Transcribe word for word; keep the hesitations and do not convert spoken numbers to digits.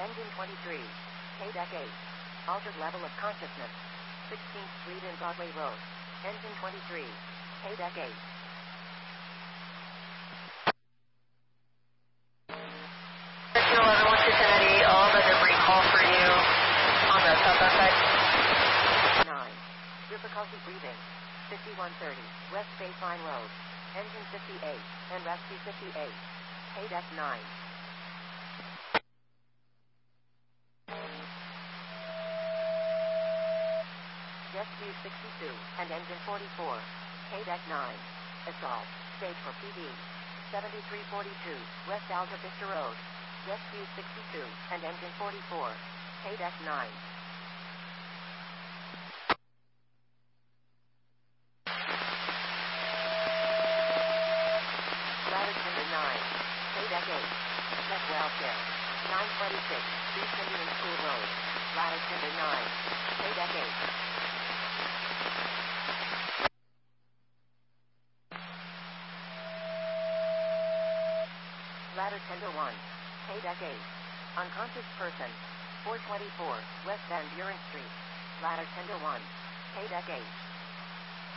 Engine twenty-three. K-Deck eight. Altered level of consciousness. sixteenth Street and Broadway Road. Engine twenty-three. K-Deck eight. eleven one two ten eight, all the debris call for you on the southbound side. nine. Difficulty breathing. fifty-one thirty. West Baseline Road. Engine fifty-eight. And Rescue fifty-eight. K-Deck nine. Rescue sixty-two. And Engine forty-four. K-Deck nine. Assault. Stage for P D. seventy-three forty-two. West Alta Vista Road. Rescue sixty-two. And Engine forty-four. K-Deck nine. Latitude nine. K-Deck eight. Check welfare. nine twenty-six. East Indian School Road. Latitude nine. K-Deck eight. Latitude one. K-Deck eight. Unconscious person. four twenty-four. West Van Buren Street. Latitude one. K-Deck eight.